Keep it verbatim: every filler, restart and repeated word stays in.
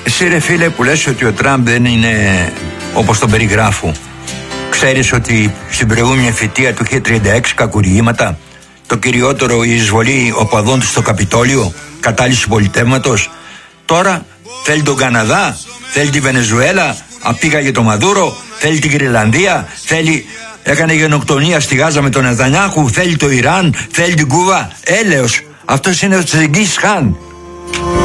Εσύ ρε φίλε που λες ότι ο Τραμπ δεν είναι όπως τον περιγράφω, ξέρεις ότι στην προηγούμενη θητεία του είχε τριάντα έξι κακουργήματα, το κυριότερο η εισβολή οπαδών του στο Καπιτόλιο, κατάλυση πολιτεύματος. Τώρα θέλει τον Καναδά, θέλει τη Βενεζουέλα, απήγαγε το Μαδούρο, θέλει την Γρυλανδία, θέλει, έκανε γενοκτονία στη Γάζα με τον Νετανιάχου, θέλει το Ιράν, θέλει την Κούβα. Έλεος, αυτός είναι ο Τσενγκίζ Χάν.